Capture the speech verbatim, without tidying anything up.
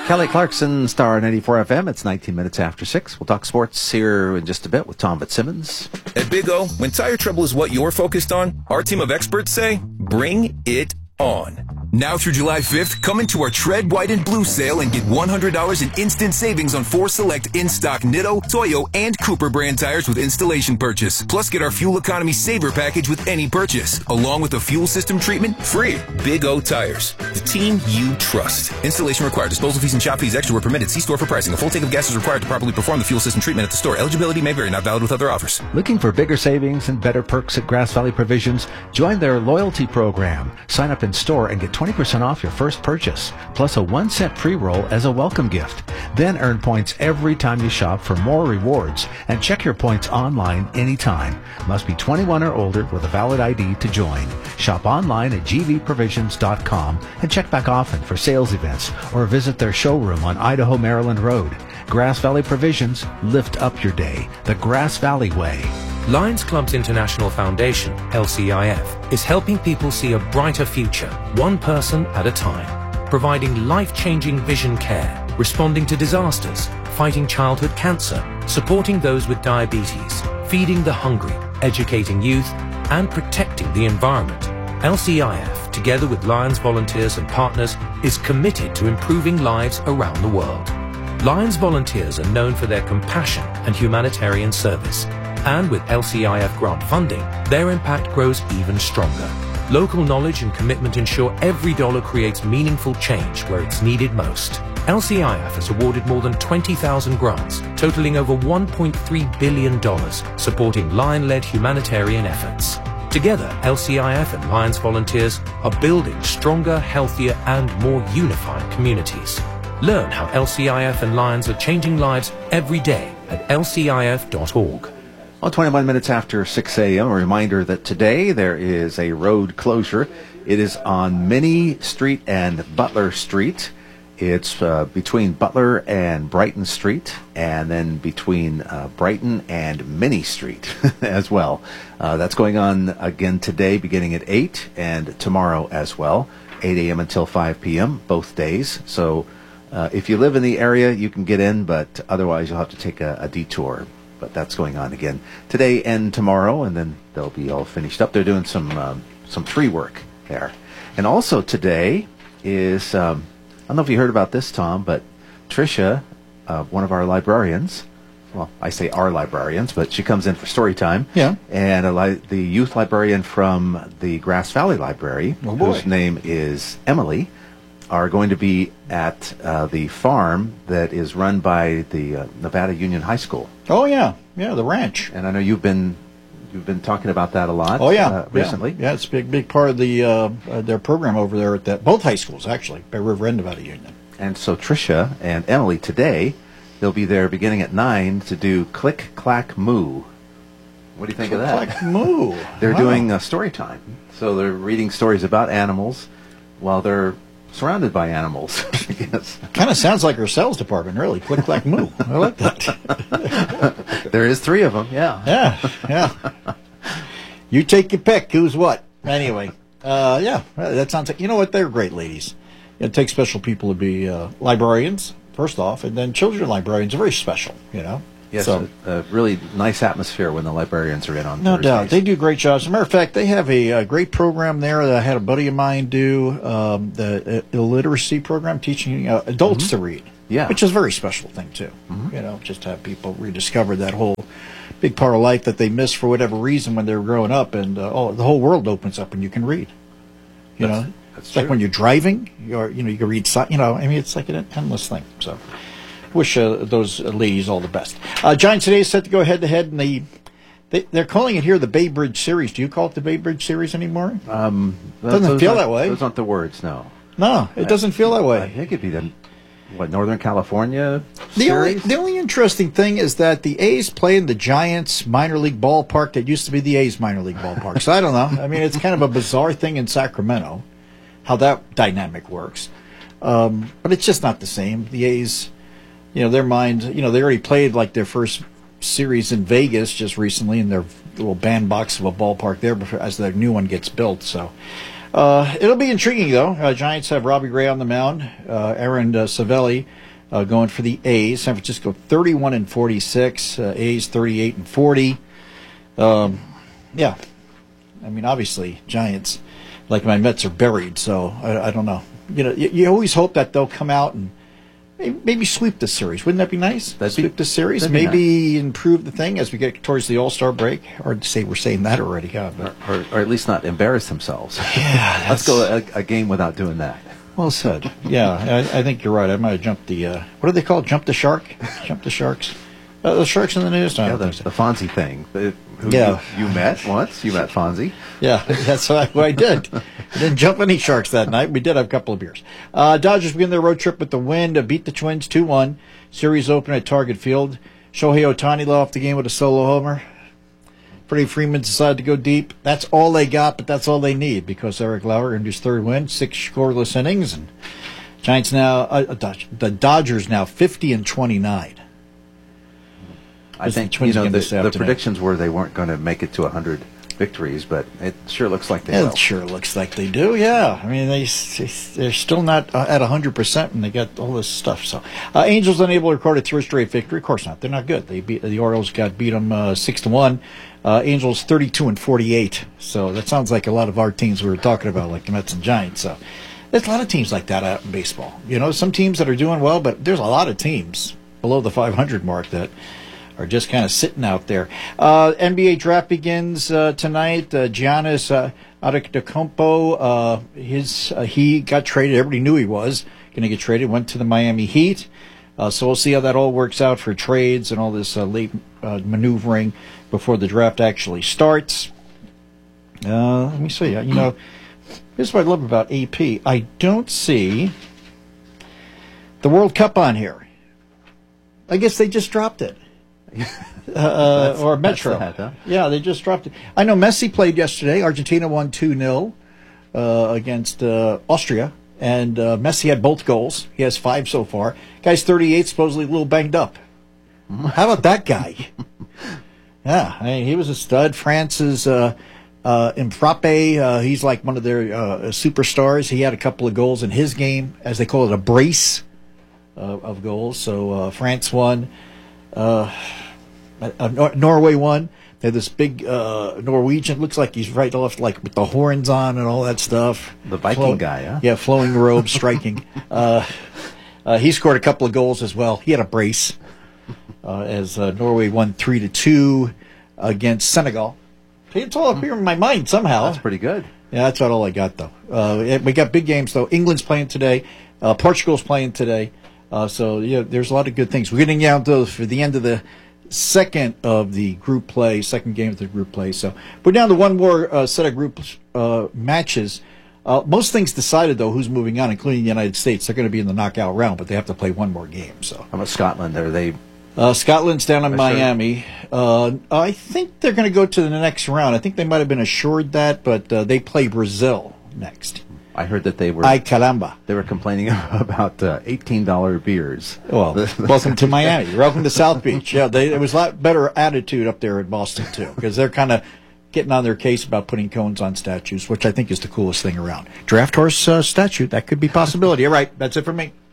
Kelly Clarkson, Star ninety-four F M. It's nineteen minutes after six. We'll talk sports here in just a bit with Tom Fitzsimmons. At Big O, when tire trouble is what you're focused on, our team of experts say, bring it on. Now through July fifth, come into our Tread White and Blue sale and get one hundred dollars in instant savings on four select in-stock Nitto, Toyo, and Cooper brand tires with installation purchase. Plus, get our Fuel Economy Saver package with any purchase, along with a fuel system treatment free. Big O Tires, the team you trust. Installation required. Disposal fees and shop fees extra were permitted. See store for pricing. A full tank of gas is required to properly perform the fuel system treatment at the store. Eligibility may vary. Not valid with other offers. Looking for bigger savings and better perks at Grass Valley Provisions? Join their loyalty program. Sign up in store and get twenty percent off your first purchase, plus a one cent pre-roll as a welcome gift. Then earn points every time you shop for more rewards, and check your points online anytime. Must be twenty-one or older with a valid I D to join. Shop online at g v provisions dot com and check back often for sales events or visit their showroom on Idaho Maryland Road. Grass Valley Provisions, lift up your day the Grass Valley way. Lions Clubs International Foundation, L C I F, is helping people see a brighter future, one person at a time, providing life-changing vision care, responding to disasters, fighting childhood cancer, supporting those with diabetes, feeding the hungry, educating youth, and protecting the environment. L C I F, together with Lions volunteers and partners, is committed to improving lives around the world. Lions volunteers are known for their compassion and humanitarian service. And with L C I F grant funding, their impact grows even stronger. Local knowledge and commitment ensure every dollar creates meaningful change where it's needed most. L C I F has awarded more than twenty thousand grants, totaling over one point three billion dollars, supporting Lion-led humanitarian efforts. Together, L C I F and Lions volunteers are building stronger, healthier, and more unified communities. Learn how L C I F and Lions are changing lives every day at L C I F dot org. Well, twenty-one minutes after six a.m., a reminder that today there is a road closure. It is on Minnie Street and Butler Street. It's uh, between Butler and Brighton Street, and then between uh, Brighton and Minnie Street as well. Uh, that's going on again today, beginning at eight, and tomorrow as well, eight a.m. until five p.m., both days. So uh, if you live in the area, you can get in, but otherwise you'll have to take a, a detour. But that's going on again today and tomorrow, and then they'll be all finished up. They're doing some um, some tree work there. And also today is, um, I don't know if you heard about this, Tom, but Tricia, uh, one of our librarians, well, I say our librarians, but she comes in for story time. Yeah. And a li- the youth librarian from the Grass Valley Library, oh boy. whose name is Emily, are going to be at uh, the farm that is run by the uh, Nevada Union High School. Oh yeah, yeah, the ranch. And I know you've been you've been talking about that a lot. Oh yeah, uh, recently. Yeah. yeah, it's a big big part of the uh, uh, their program over there at that both high schools actually, by River and Nevada Union. And so Tricia and Emily today, they'll be there beginning at nine to do Click Clack Moo. What do you think Click, of that? Clack Moo. They're wow. doing uh, story time, so they're reading stories about animals while they're surrounded by animals, I guess. Kind of sounds like our sales department, really. Click, clack, moo. I like that. There is three of them, yeah. Yeah, yeah. You take your pick. Who's what? Anyway, uh, yeah, that sounds like, you know what? They're great ladies. It takes special people to be uh, librarians, first off, and then children librarians are very special, you know. Yes, so, a, a really nice atmosphere when the librarians are in on no Thursdays. doubt. They do great jobs. As a matter of fact, they have a, a great program there that I had a buddy of mine do, um, the uh, illiteracy program, teaching uh, adults mm-hmm. to read. Yeah. Which is a very special thing, too. Mm-hmm. You know, just to have people rediscover that whole big part of life that they missed for whatever reason when they were growing up. And uh, oh, the whole world opens up when you can read. You that's, know, that's it's true. like when you're driving, you're, you know, you can read, you know, I mean, it's like an endless thing. So wish uh, those ladies all the best. Uh, Giants today is set to go head-to-head in the, they, they're calling it here the Bay Bridge Series. Do you call it the Bay Bridge Series anymore? Um, doesn't those feel aren't- that way. Those aren't the words, no. No, it doesn't feel that way. I think it'd be the, what, Northern California The only, series? the only interesting thing is that the A's play in the Giants minor league ballpark that used to be the A's minor league ballpark. So I don't know. I mean, it's kind of a bizarre thing in Sacramento, how that dynamic works. Um, but it's just not the same. The A's, you know, their mind, you know, they already played like their first series in Vegas just recently in their little bandbox of a ballpark there before, as their new one gets built. So Uh, it'll be intriguing, though. Uh, Giants have Robbie Ray on the mound, uh, Aaron uh, Savelli uh, going for the A's. San Francisco thirty-one and forty-six, uh, A's thirty-eight and forty. Um, yeah, I mean, obviously, Giants, like my Mets, are buried. So I, I don't know. You know, you, you always hope that they'll come out and maybe, maybe sweep the series. Wouldn't that be nice? That'd sweep be, the series, maybe nice. Improve the thing as we get towards the All-Star break. Hard to say we're saying that already, huh? But, or, or, or at least not embarrass themselves. Yeah, let's go a, a game without doing that. Well said. Yeah, I, I think you're right. I might have jumped the uh, what do they call it? Jump the shark? Jump the sharks? Uh, the sharks in the news? No, yeah, the, the Fonzie thing. The, who yeah, you, you met once. You met Fonzie. Yeah, that's what I, what I did. I didn't jump any sharks that night. We did have a couple of beers. Uh, Dodgers begin their road trip with the win to beat the Twins two one. Series open at Target Field. Shohei Ohtani led off the game with a solo homer. Freddie Freeman decided to go deep. That's all they got, but that's all they need because Eric Lauer earned his third win, six scoreless innings, and Giants now uh, the Dodgers now fifty and twenty-nine. I think you know the, the predictions were they weren't going to make it to one hundred victories, but it sure looks like they yeah, will. It sure looks like they do. Yeah, I mean they they're still not at one hundred percent, and they got all this stuff. So uh, Angels unable to record a third straight victory. Of course not. They're not good. They beat the Orioles. Got beat them uh, six to one. Uh, Angels thirty-two and forty-eight. So that sounds like a lot of our teams we were talking about, like the Mets and Giants. So there's a lot of teams like that out in baseball. You know, some teams that are doing well, but there's a lot of teams below the five hundred mark that are just kind of sitting out there. Uh, N B A draft begins uh, tonight. Uh, Giannis uh, Antetokounmpo, uh, his uh, he got traded. Everybody knew he was going to get traded. Went to the Miami Heat. Uh, so we'll see how that all works out for trades and all this uh, late uh, maneuvering before the draft actually starts. Uh, let me see. You know, this is what I love about A P. I don't see the World Cup on here. I guess they just dropped it. uh, or Metro. Sad, huh? Yeah, they just dropped it. I know Messi played yesterday. Argentina won two nil uh, against uh, Austria. And uh, Messi had both goals. He has five so far. Guy's thirty-eight, supposedly a little banged up. How about that guy? Yeah, I mean, he was a stud. France's uh, uh, Mbappe, uh, he's like one of their uh, superstars. He had a couple of goals in his game, as they call it, a brace uh, of goals. So uh, France won. Uh, uh, Nor- Norway won. They had this big uh, Norwegian. Looks like he's right off, like with the horns on and all that stuff. The Viking Flow- guy, huh? Yeah, flowing robe, striking. uh, uh, he scored a couple of goals as well. He had a brace uh, as uh, Norway won three to two against Senegal. It's all up here in my mind somehow. That's pretty good. Yeah, that's not all I got though. Uh, we got big games though. England's playing today. Uh, Portugal's playing today. Uh, so yeah, there's a lot of good things. We're getting down to for the end of the second of the group play, second game of the group play. So we're down to one more uh, set of group uh, matches. Uh, most things decided, though, who's moving on, including the United States. They're going to be in the knockout round, but they have to play one more game. So how about Scotland? Are they? Uh, Scotland's down in Are Miami. Uh, I think they're going to go to the next round. I think they might have been assured that, but uh, they play Brazil next. I heard that they were. Ay caramba. They were complaining about uh, eighteen dollar beers. Well, welcome to Miami. Welcome to South Beach. Yeah, they, it was a lot better attitude up there in Boston, too, because they're kind of getting on their case about putting cones on statues, which I think is the coolest thing around. Draft horse uh, statue, that could be a possibility. All right, that's it for me.